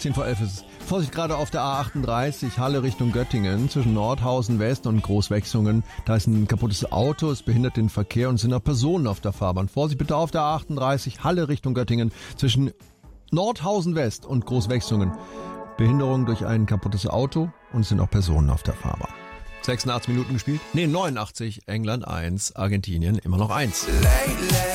10 vor 11 ist es. Vorsicht, gerade auf der A38, Halle Richtung Göttingen, zwischen Nordhausen West und Großwechsungen. Da ist ein kaputtes Auto, es behindert den Verkehr und es sind auch Personen auf der Fahrbahn. Vorsicht bitte auf der A38, Halle Richtung Göttingen, zwischen Nordhausen West und Großwechsungen. Behinderung durch ein kaputtes Auto und es sind auch Personen auf der Fahrbahn. 86 Minuten gespielt? 89, England 1, Argentinien immer noch 1.